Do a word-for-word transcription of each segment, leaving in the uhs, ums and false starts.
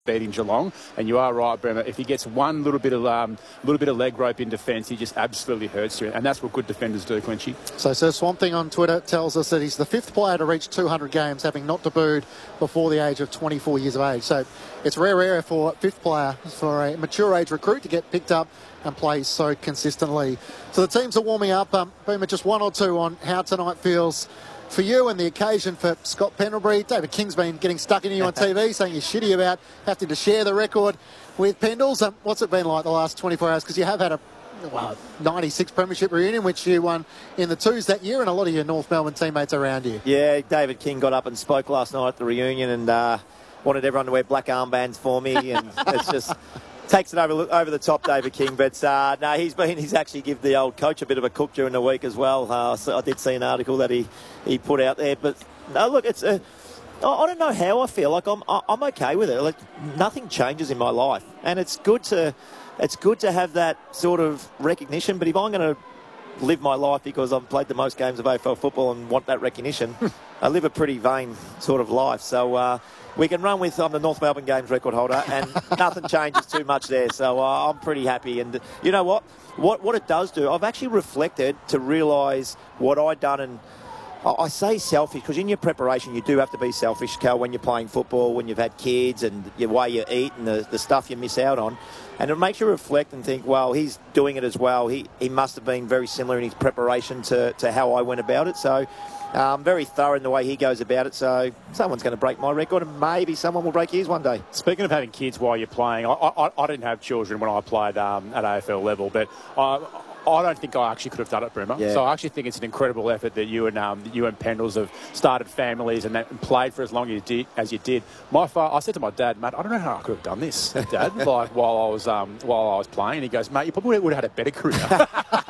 beating Geelong. And you are right, Bremer. If he gets one little bit of um, little bit of leg rope in defence, he just absolutely hurts you. And that's what good defenders do, Clinchy. So Sir Swamp Thing on Twitter tells us that he's the fifth player to reach two hundred games, having not debuted before the age of twenty-four years of age. So it's rare, rare for fifth player, for a mature age recruit to get picked up and play so consistently. So the teams are warming up. Um, Boomer, just one or two on how tonight feels for you and the occasion for Scott Pendlebury. David King's been getting stuck in you on T V, saying you're shitty about having to share the record with Pendles. Um, what's it been like the last twenty-four hours? Because you have had a well, ninety-six premiership reunion, which you won in the twos that year, and a lot of your North Melbourne teammates around you. Yeah, David King got up and spoke last night at the reunion and uh, wanted everyone to wear black armbands for me, and it's just... Takes it over over the top, David King. But uh, no, he's been he's actually given the old coach a bit of a cook during the week as well. Uh, so I did see an article that he, he put out there. But no, look, it's a, I don't know how I feel. Like I'm I'm okay with it. Like nothing changes in my life, and it's good to it's good to have that sort of recognition. But if I'm going to live my life because I've played the most games of A F L football and want that recognition, I live a pretty vain sort of life. So. Uh, We can run with um, the North Melbourne Games record holder, and nothing changes too much there. So uh, I'm pretty happy. And you know what? What what it does do, I've actually reflected to realise what I'd done. And I, I say selfish because in your preparation you do have to be selfish, Cal, when you're playing football, when you've had kids and the way you eat and the, the stuff you miss out on. And it makes you reflect and think, well, he's doing it as well. He, he must have been very similar in his preparation to, to how I went about it. So... Um, very thorough in the way he goes about it, so someone's going to break my record and maybe someone will break his one day. Speaking of having kids while you're playing, I, I, I didn't have children when I played um, at A F L level, but I, I don't think I actually could have done it, Bremer. Yeah. So I actually think it's an incredible effort that you and um, you and Pendles have started families and, that, and played for as long as you did. As you did. My fa- I said to my dad, mate, I don't know how I could have done this, Dad. like while I was um, while I was playing, and he goes, mate, you probably would have had a better career.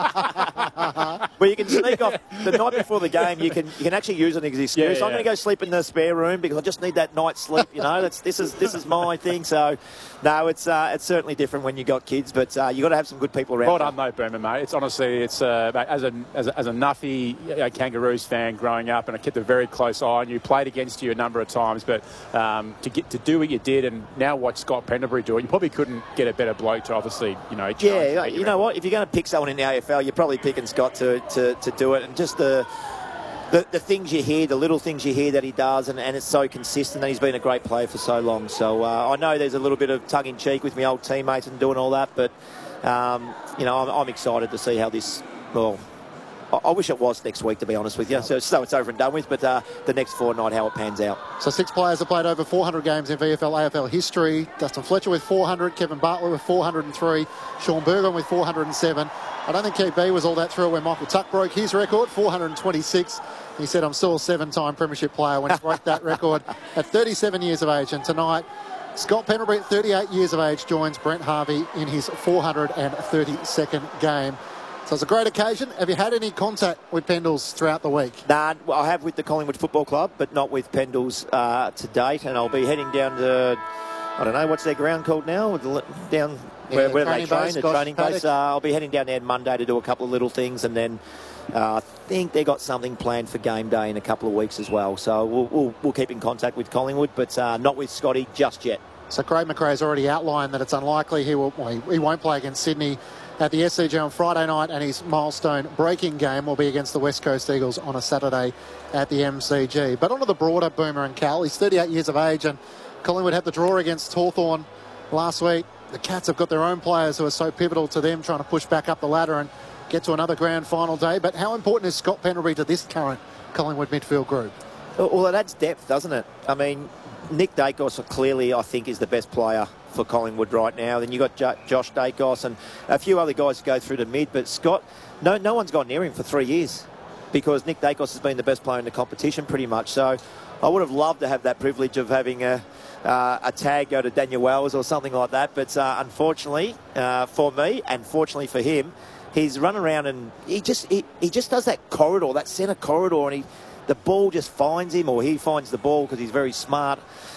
Well, you can sneak off the night before the game. You can you can actually use it as an excuse. Yeah, yeah. I'm going to go sleep in the spare room because I just need that night's sleep. You know, that's this is this is my thing. So, no, it's uh, it's certainly different when you got kids, but uh, you got to have some good people around. Well done, though, Bremer, mate. It's honestly, it's uh, mate, as a as a, as a Nuffy you know, Kangaroos fan growing up, and I kept a very close eye on you. Played against you a number of times, but um, to get to do what you did, and now watch Scott Pendlebury do it, you probably couldn't get a better bloke to obviously, you know. Yeah, you know what? If you're going to pick someone in the A F L, you're probably picking Scott to to, to do it, and just the. The, the things you hear, the little things you hear that he does, and, and it's so consistent, and he's been a great player for so long. So uh, I know there's a little bit of tongue-in-cheek with my old teammates and doing all that, but, um, you know, I'm, I'm excited to see how this, well, I, I wish it was next week, to be honest with you, so, so it's over and done with, but uh, the next fortnight, how it pans out. So six players have played over four hundred games in V F L, A F L history. Dustin Fletcher with four hundred, Kevin Bartlett with four hundred three, Sean Burgon with four hundred seven. I don't think K B was all that thrilled when Michael Tuck broke his record, four hundred twenty-six. He said, I'm still a seven-time premiership player when he broke that record at thirty-seven years of age. And tonight, Scott Pendlebury, at thirty-eight years of age, joins Brent Harvey in his four hundred thirty-second game. So it's a great occasion. Have you had any contact with Pendles throughout the week? Nah, well, I have with the Collingwood Football Club, but not with Pendles uh, to date. And I'll be heading down to, I don't know, what's their ground called now? Down where, Yeah, where they train, base, the gosh, training paddock. place. Uh, I'll be heading down there Monday to do a couple of little things, and then uh, I think they got something planned for game day in a couple of weeks as well. So we'll, we'll, we'll keep in contact with Collingwood, but uh, not with Scotty just yet. So Craig McRae has already outlined that it's unlikely he will. Well, he, he won't play against Sydney at the S C G on Friday night, and his milestone breaking game will be against the West Coast Eagles on a Saturday at the M C G. But onto the broader Boomer and Cal. He's thirty-eight years of age, and Collingwood had the draw against Hawthorn last week. The Cats have got their own players who are so pivotal to them trying to push back up the ladder and get to another grand final day. But how important is Scott Pendlebury to this current Collingwood midfield group? Well, it adds depth, doesn't it? I mean, Nick Dacos clearly, I think, is the best player for Collingwood right now. Then you've got jo- Josh Dacos and a few other guys who go through the mid. But Scott, no, no one's gone near him for three years because Nick Dacos has been the best player in the competition pretty much. So I would have loved to have that privilege of having a, uh, a tag go to Daniel Wells or something like that. But uh, unfortunately uh, for me, and fortunately for him, he's run around and he just he, he just does that corridor, that centre corridor, and he the ball just finds him, or he finds the ball because he's very smart.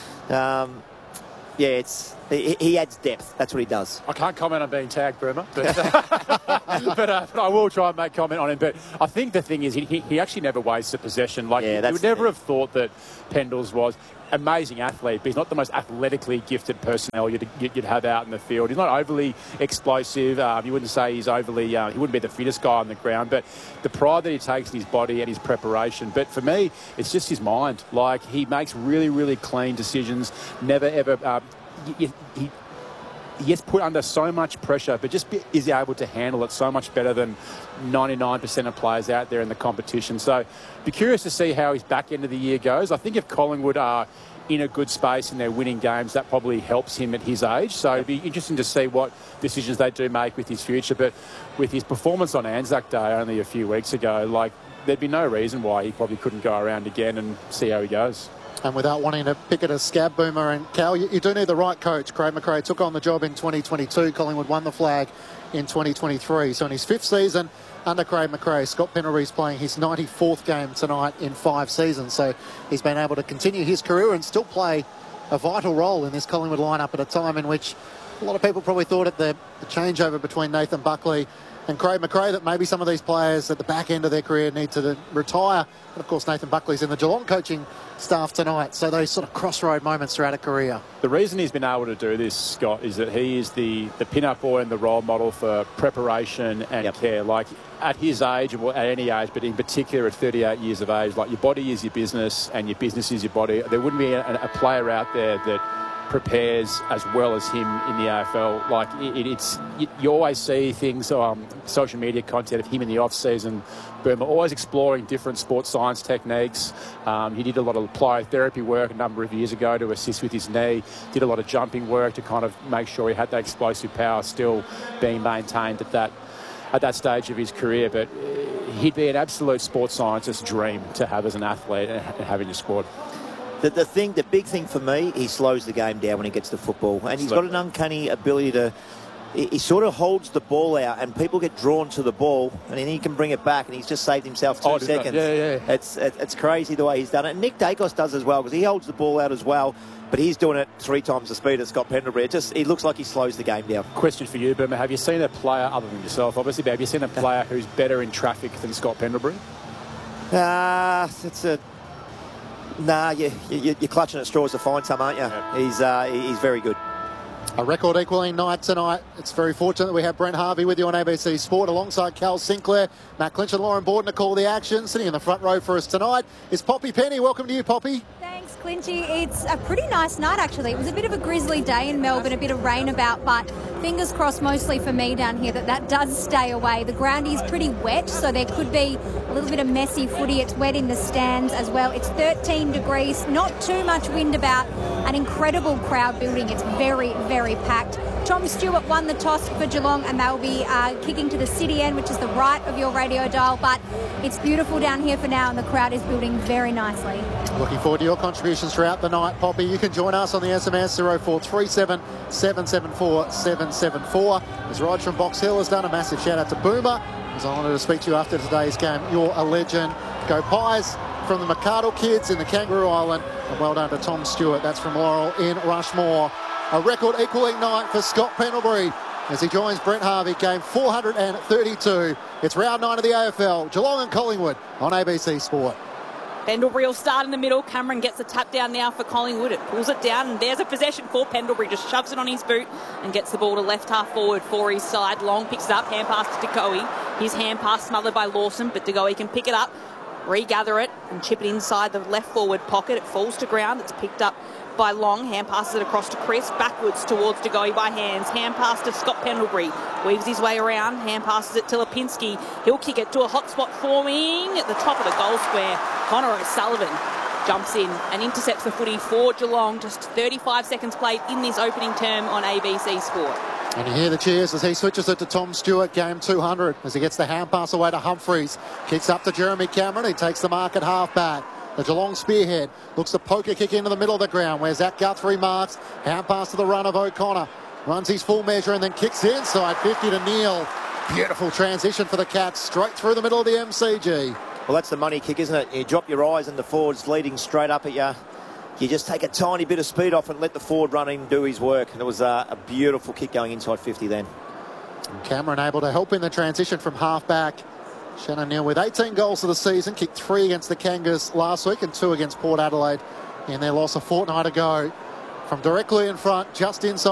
Um, yeah, it's he, he adds depth. That's what he does. I can't comment on being tagged, Bremer, but, uh, but, uh, but I will try and make comment on him. But I think the thing is, he, he actually never wastes a possession. Like Yeah, you that's would never the have thought that Pendles was. amazing athlete, but he's not the most athletically gifted personnel you'd, you'd have out in the field. He's not overly explosive. Um, you wouldn't say he's overly, uh, he wouldn't be the fittest guy on the ground, but the pride that he takes in his body and his preparation. But for me, it's just his mind. Like, he makes really, really clean decisions, never ever, uh, he, he He gets put under so much pressure, but just be, is able to handle it so much better than ninety-nine percent of players out there in the competition. So be curious to see how his back end of the year goes. I think if Collingwood are in a good space and they're winning games, that probably helps him at his age. So it'd be interesting to see what decisions they do make with his future. But with his performance on Anzac Day only a few weeks ago, like, there'd be no reason why he probably couldn't go around again and see how he goes. And without wanting to pick it a scab, Boomer and Cal, you, you do need the right coach. Craig McRae took on the job in twenty twenty-two. Collingwood won the flag in twenty twenty-three. So in his fifth season under Craig McRae, Scott Pendlebury's playing his ninety-fourth game tonight in five seasons. So he's been able to continue his career and still play a vital role in this Collingwood lineup at a time in which a lot of people probably thought at the, the changeover between Nathan Buckley and Craig McRae that maybe some of these players at the back end of their career need to retire. And of course, Nathan Buckley's in the Geelong coaching staff tonight. So those sort of crossroad moments throughout a career. The reason he's been able to do this, Scott, is that he is the, the pin-up boy and the role model for preparation and yep. care. Like, at his age, or at any age, but in particular at thirty-eight years of age, like, your body is your business and your business is your body. There wouldn't be a, a player out there that prepares as well as him in the A F L. Like, it, it's you, you always see things, um, social media content of him in the off season. Burma always exploring different sports science techniques. Um, he did a lot of plyotherapy work a number of years ago to assist with his knee. Did a lot of jumping work to kind of make sure he had that explosive power still being maintained at that at that stage of his career. But he'd be an absolute sports scientist dream to have as an athlete and have in your squad. The, the thing, the big thing for me, he slows the game down when he gets to football. And he's got an uncanny ability to, he, he sort of holds the ball out and people get drawn to the ball and then he can bring it back and he's just saved himself two oh, seconds. Yeah, yeah. It's, it, it's crazy the way he's done it. And Nick Dacos does as well because he holds the ball out as well, but he's doing it three times the speed of Scott Pendlebury. It just, he looks like he slows the game down. Question for you, Burma. Have you seen a player, other than yourself, obviously, but have you seen a player who's better in traffic than Scott Pendlebury? Ah, uh, it's a... Nah, you, you, you're clutching at straws to find some, aren't you? Yeah. He's uh, he's very good. A record equaling night tonight. It's very fortunate that we have Brent Harvey with you on A B C Sport alongside Cal Sinclair, Matt Clinch and Lauren Borden to call the action. Sitting in the front row for us tonight is Poppy Penny. Welcome to you, Poppy. Thanks, Clinchy. It's a pretty nice night, actually. It was a bit of a grizzly day in Melbourne, a bit of rain about, but fingers crossed mostly for me down here that that does stay away. The ground is pretty wet, so there could be a little bit of messy footy. It's wet in the stands as well. It's thirteen degrees, not too much wind about, an incredible crowd building. It's very, very packed. Tom Stewart won the toss for Geelong and they'll be uh, kicking to the city end, which is the right of your radio dial, but it's beautiful down here for now and the crowd is building very nicely. Looking forward to your contributions throughout the night, Poppy. You can join us on the S M S zero four three seven, seven seven four, seven seven four. As Rod from Box Hill has done, a massive shout out to Boomer, as I wanted to speak to you after today's game. You're a legend. Go Pies from the McArdle kids in the Kangaroo Island, and well done to Tom Stewart. That's from Laurel in Rushmore. A record equaling night for Scott Pendlebury as he joins Brent Harvey, game four hundred thirty-two. It's round nine of the A F L. Geelong and Collingwood on A B C Sport. Pendlebury will start in the middle. Cameron gets the tap down now for Collingwood. It pulls it down and there's a possession for Pendlebury. Just shoves it on his boot and gets the ball to left half forward for his side. Long picks it up. Hand pass to DeGoey. His hand pass smothered by Lawson, but DeGoey can pick it up, regather it and chip it inside the left forward pocket. It falls to ground. It's picked up by Long. Hand passes it across to Chris. Backwards towards DeGoey by hands. Hand pass to Scott Pendlebury. Weaves his way around. Hand passes it to Lipinski. He'll kick it to a hot spot forming at the top of the goal square. Connor O'Sullivan jumps in and intercepts the footy for Geelong. Just thirty-five seconds played in this opening term on A B C Sport. And you hear the cheers as he switches it to Tom Stewart, game two hundred, as he gets the hand pass away to Humphreys. Kicks up to Jeremy Cameron. He takes the mark at half-back. The Geelong spearhead looks to poke a kick into the middle of the ground where Zach Guthrie marks. Hand pass to the run of O'Connor. Runs his full measure and then kicks inside fifty to Neil. Beautiful transition for the Cats, straight through the middle of the M C G. Well, that's the money kick, isn't it? You drop your eyes and the forward's leading straight up at you. You just take a tiny bit of speed off and let the forward run in do his work. And it was uh, a beautiful kick going inside fifty then. And Cameron able to help in the transition from half-back. Shannon Neal with eighteen goals of the season, kicked three against the Kangas last week and two against Port Adelaide in their loss a fortnight ago. From directly in front, just inside